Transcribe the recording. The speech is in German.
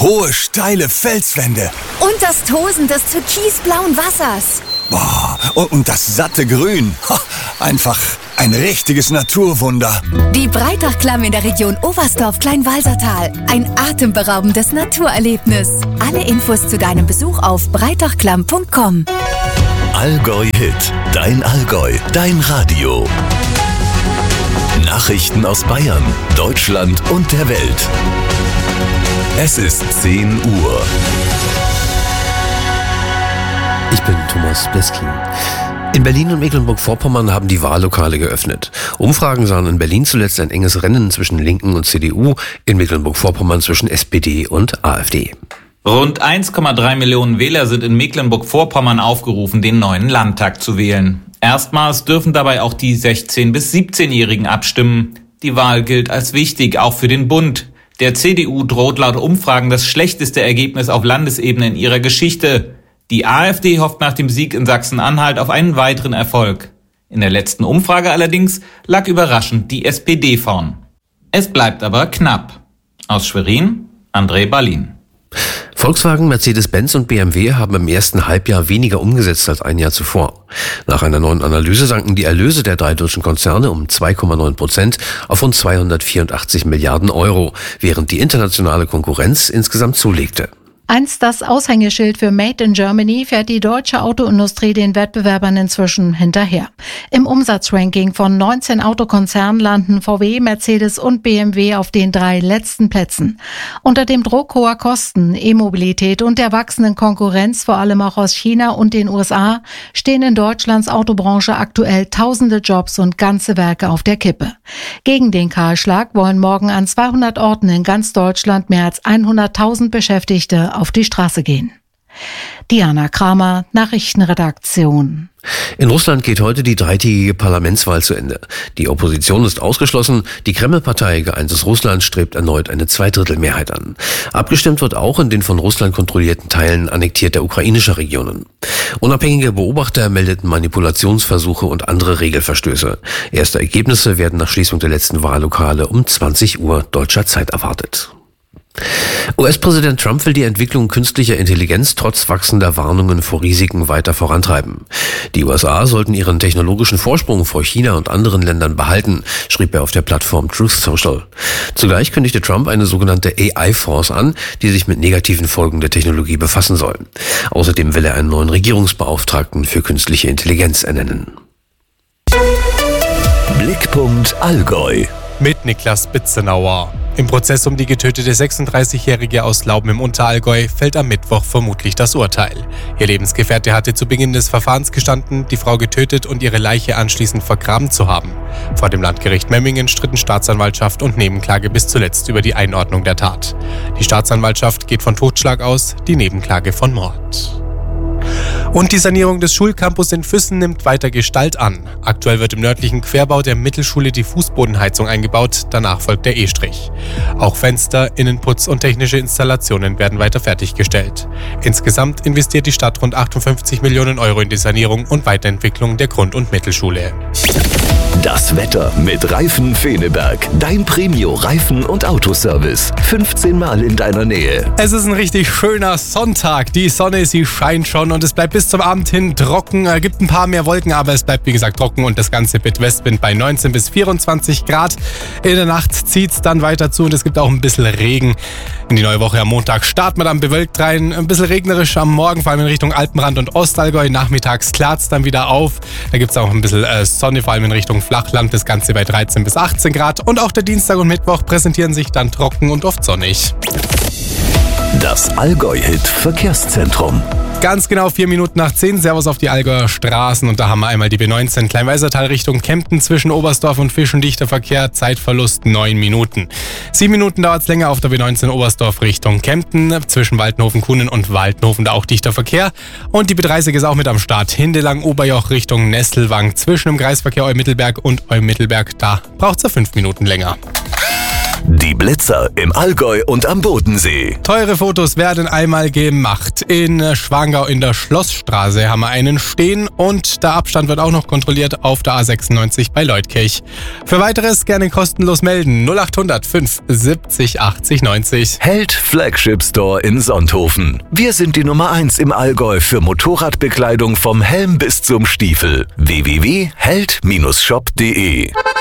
Hohe, steile Felswände. Und das Tosen des türkisblauen Wassers. Boah, und das satte Grün. Einfach ein richtiges Naturwunder. Die Breitachklamm in der Region Oberstdorf-Kleinwalsertal. Ein atemberaubendes Naturerlebnis. Alle Infos zu deinem Besuch auf breitachklamm.com. Allgäu Hit, dein Allgäu, dein Radio. Nachrichten aus Bayern, Deutschland und der Welt. Es ist 10 Uhr. Ich bin Thomas Bleskin. In Berlin und Mecklenburg-Vorpommern haben die Wahllokale geöffnet. Umfragen sahen in Berlin zuletzt ein enges Rennen zwischen Linken und CDU, in Mecklenburg-Vorpommern zwischen SPD und AfD. Rund 1,3 Millionen Wähler sind in Mecklenburg-Vorpommern aufgerufen, den neuen Landtag zu wählen. Erstmals dürfen dabei auch die 16- bis 17-Jährigen abstimmen. Die Wahl gilt als wichtig, auch für den Bund. Der CDU droht laut Umfragen das schlechteste Ergebnis auf Landesebene in ihrer Geschichte. Die AfD hofft nach dem Sieg in Sachsen-Anhalt auf einen weiteren Erfolg. In der letzten Umfrage allerdings lag überraschend die SPD vorn. Es bleibt aber knapp. Aus Schwerin, André Ballin. Volkswagen, Mercedes-Benz und BMW haben im ersten Halbjahr weniger umgesetzt als ein Jahr zuvor. Nach einer neuen Analyse sanken die Erlöse der drei deutschen Konzerne um 2,9% auf rund 284 Milliarden Euro, während die internationale Konkurrenz insgesamt zulegte. Einst das Aushängeschild für Made in Germany fährt die deutsche Autoindustrie den Wettbewerbern inzwischen hinterher. Im Umsatzranking von 19 Autokonzernen landen VW, Mercedes und BMW auf den 3 letzten Plätzen. Unter dem Druck hoher Kosten, E-Mobilität und der wachsenden Konkurrenz, vor allem auch aus China und den USA, stehen in Deutschlands Autobranche aktuell tausende Jobs und ganze Werke auf der Kippe. Gegen den Kahlschlag wollen morgen an 200 Orten in ganz Deutschland mehr als 100.000 Beschäftigte auf die Straße gehen. Diana Kramer, Nachrichtenredaktion. In Russland geht heute die dreitägige Parlamentswahl zu Ende. Die Opposition ist ausgeschlossen. Die Kreml-Partei Geeintes Russland strebt erneut eine Zweidrittelmehrheit an. Abgestimmt wird auch in den von Russland kontrollierten Teilen annektierter ukrainischer Regionen. Unabhängige Beobachter meldeten Manipulationsversuche und andere Regelverstöße. Erste Ergebnisse werden nach Schließung der letzten Wahllokale um 20 Uhr deutscher Zeit erwartet. US-Präsident Trump will die Entwicklung künstlicher Intelligenz trotz wachsender Warnungen vor Risiken weiter vorantreiben. Die USA sollten ihren technologischen Vorsprung vor China und anderen Ländern behalten, schrieb er auf der Plattform Truth Social. Zugleich kündigte Trump eine sogenannte AI-Force an, die sich mit negativen Folgen der Technologie befassen soll. Außerdem will er einen neuen Regierungsbeauftragten für künstliche Intelligenz ernennen. Blickpunkt Allgäu. Mit Niklas Bitzenauer. Im Prozess um die getötete 36-Jährige aus Lauben im Unterallgäu fällt am Mittwoch vermutlich das Urteil. Ihr Lebensgefährte hatte zu Beginn des Verfahrens gestanden, die Frau getötet und ihre Leiche anschließend vergraben zu haben. Vor dem Landgericht Memmingen stritten Staatsanwaltschaft und Nebenklage bis zuletzt über die Einordnung der Tat. Die Staatsanwaltschaft geht von Totschlag aus, die Nebenklage von Mord. Und die Sanierung des Schulcampus in Füssen nimmt weiter Gestalt an. Aktuell wird im nördlichen Querbau der Mittelschule die Fußbodenheizung eingebaut, danach folgt der E-Strich. Auch Fenster, Innenputz und technische Installationen werden weiter fertiggestellt. Insgesamt investiert die Stadt rund 58 Millionen Euro in die Sanierung und Weiterentwicklung der Grund- und Mittelschule. Das Wetter mit Reifen Feneberg. Dein Premio-Reifen- und Autoservice. 15 Mal in deiner Nähe. Es ist ein richtig schöner Sonntag. Die Sonne, sie scheint schon und es bleibt bis zum Abend hin trocken. Es gibt ein paar mehr Wolken, aber es bleibt wie gesagt trocken und das Ganze mit Westwind bei 19 bis 24 Grad. In der Nacht zieht es dann weiter zu und es gibt auch ein bisschen Regen. In die neue Woche am Montag starten wir dann bewölkt rein. Ein bisschen regnerisch am Morgen, vor allem in Richtung Alpenrand und Ostallgäu. Nachmittags klart es dann wieder auf. Da gibt es auch ein bisschen Sonne, vor allem in Richtung Flachland. Das Ganze bei 13 bis 18 Grad. Und auch der Dienstag und Mittwoch präsentieren sich dann trocken und oft sonnig. Das Allgäu-Hit Verkehrszentrum. Ganz genau 4 Minuten nach 10. Servus auf die Allgäuer Straßen. Und da haben wir einmal die B19 Kleinweisertal Richtung Kempten zwischen Oberstdorf und Fischen. Dichter Verkehr, Zeitverlust 9 Minuten. 7 Minuten dauert es länger auf der B19 Oberstdorf Richtung Kempten. Zwischen Waldenhofen-Kuhnen und Waldenhofen da auch dichter Verkehr. Und die B30 ist auch mit am Start. Hindelang-Oberjoch Richtung Nestelwang. Zwischen dem Kreisverkehr Eumittelberg und Eumittelberg, da braucht es 5 Minuten länger. Die Blitzer im Allgäu und am Bodensee. Teure Fotos werden einmal gemacht. In Schwangau in der Schlossstraße haben wir einen stehen und der Abstand wird auch noch kontrolliert auf der A96 bei Leutkirch. Für weiteres gerne kostenlos melden. 0800 570 80 90. Held Flagship Store in Sonthofen. Wir sind die Nummer 1 im Allgäu für Motorradbekleidung vom Helm bis zum Stiefel. www.held-shop.de